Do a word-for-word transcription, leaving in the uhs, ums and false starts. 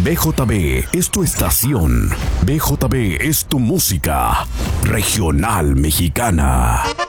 B J B es tu estación. B J B es tu música regional mexicana.